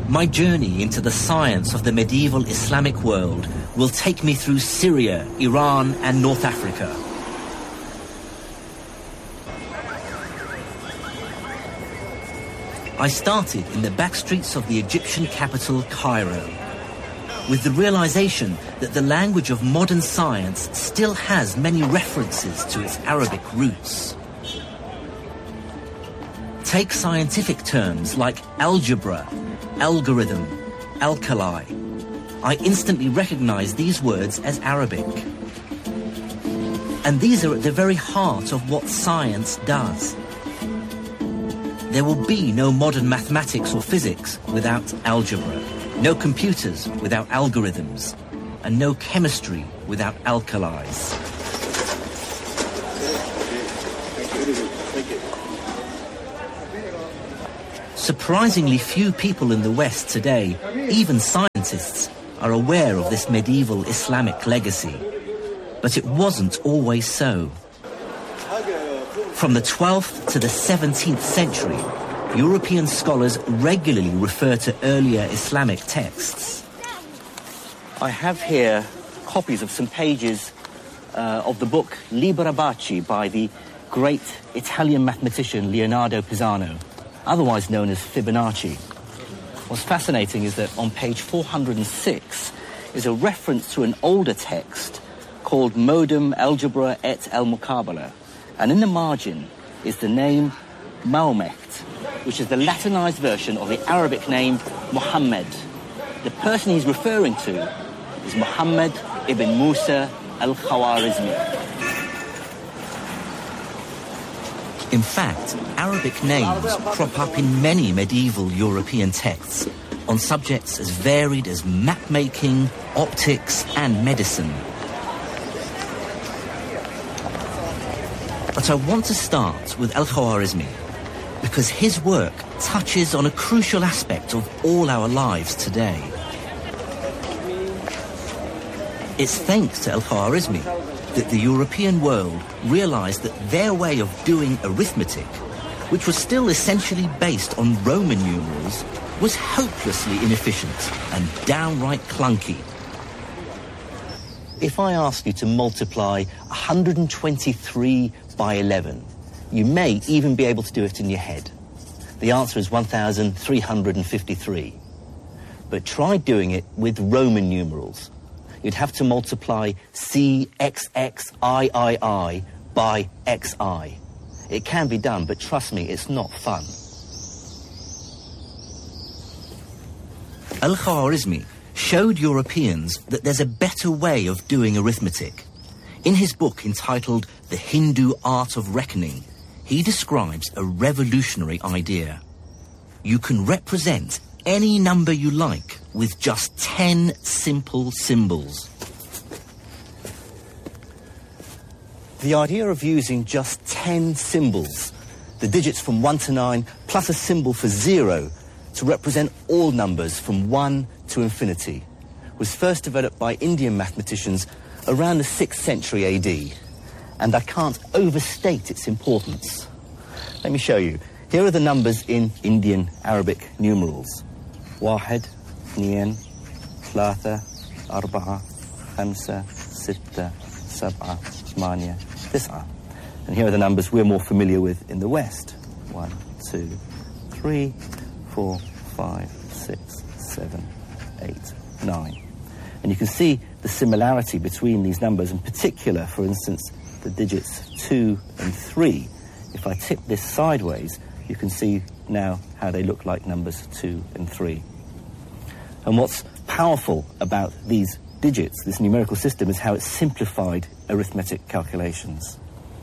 My journey into the science of the medieval Islamic world will take me through Syria, Iran, and North Africa. I started in the back streets of the Egyptian capital, Cairo, with the realization that the language of modern science still has many references to its Arabic roots. Take scientific terms like algebra, algorithm, alkali. I instantly recognize these words as Arabic. And these are at the very heart of what science does. There will be no modern mathematics or physics without algebra, no computers without algorithms, and no chemistry without alkalis. Surprisingly few people in the West today, even scientists, are aware of this medieval Islamic legacy. But it wasn't always so. From the 12th to the 17th century, European scholars regularly refer to earlier Islamic texts. I have here copies of some pages of the book Liber Abaci by the great Italian mathematician Leonardo Pisano, otherwise known as Fibonacci. What's fascinating is that on page 406 is a reference to an older text called Modum Algebra et al-Muqabala, and in the margin is the name Mahomet, which is the Latinized version of the Arabic name Muhammad. The person he's referring to is Muhammad ibn Musa al-Khwarizmi. In fact, Arabic names crop up in many medieval European texts on subjects as varied as map-making, optics, and medicine. But I want to start with al-Khwarizmi because his work touches on a crucial aspect of all our lives today. It's thanks to al-Khwarizmi that the European world realized that their way of doing arithmetic, which was still essentially based on Roman numerals, was hopelessly inefficient and downright clunky. If I ask you to multiply 123 by 11, you may even be able to do it in your head. The answer is 1,353. But try doing it with Roman numerals. You'd have to multiply CXXIII by XI. It can be done, but trust me, it's not fun. Al-Khwarizmi showed Europeans that there's a better way of doing arithmetic. In his book entitled The Hindu Art of Reckoning, he describes a revolutionary idea. You can represent any number you like with just 10 simple symbols. The idea of using just 10 symbols, the digits from 1 to 9, plus a symbol for 0, to represent all numbers from 1 to infinity, was first developed by Indian mathematicians around the 6th century AD. And I can't overstate its importance. Let me show you. Here are the numbers in Indian Arabic numerals. واحد اثنين ثلاثة أربعة خمسة ستة سبعة ثمانية تسعة. And here are the numbers we're more familiar with in the West. 1, 2, 3, 4, 5, 6, 7, 8, 9. And you can see the similarity between these numbers, in particular, for instance, the digits 2 and 3. If I tip this sideways, you can see now how they look like numbers 2 and 3. And what's powerful about these digits, this numerical system, is how it's simplified arithmetic calculations.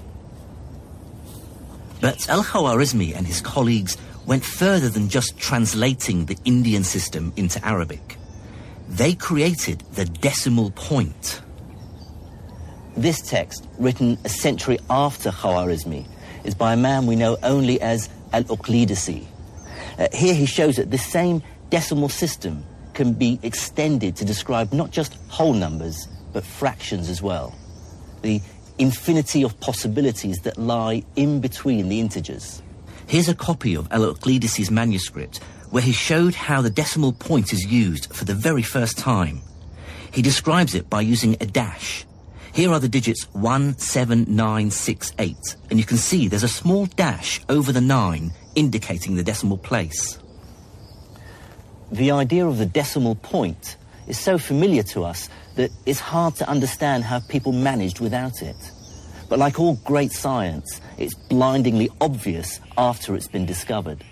But al-Khwarizmi and his colleagues went further than just translating the Indian system into Arabic. They created the decimal point. This text, written a century after Khwarizmi, is by a man we know only as Al-Uqlidasi. Here he shows that this same decimal system can be extended to describe not just whole numbers, but fractions as well. The infinity of possibilities that lie in between the integers. Here's a copy of Euclides' manuscript where he showed how the decimal point is used for the very first time. He describes it by using a dash. Here are the digits 1, 7, 9, 6, 8, and you can see there's a small dash over the 9 indicating the decimal place. The idea of the decimal point is so familiar to us that it's hard to understand how people managed without it. But like all great science, it's blindingly obvious after it's been discovered.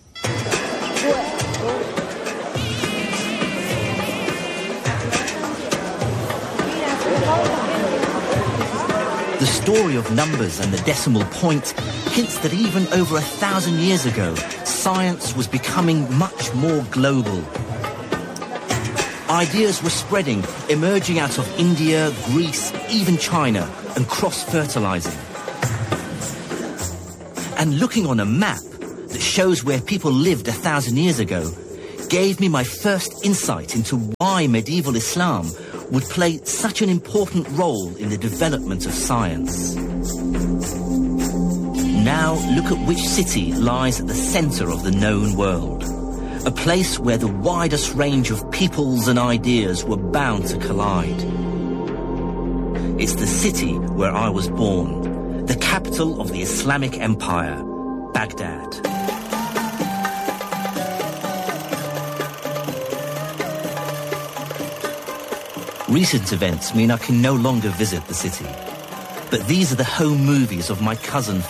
The story of numbers and the decimal point hints that even over 1,000 years ago, science was becoming much more global. Ideas were spreading, emerging out of India, Greece, even China, and cross-fertilizing. And looking on a map that shows where people lived 1,000 years ago gave me my first insight into why medieval Islam would play such an important role in the development of science. Now look at which city lies at the center of the known world. A place where the widest range of peoples and ideas were bound to collide. It's the city where I was born, the capital of the Islamic Empire, Baghdad. Recent events mean I can no longer visit the city. But these are the home movies of my cousin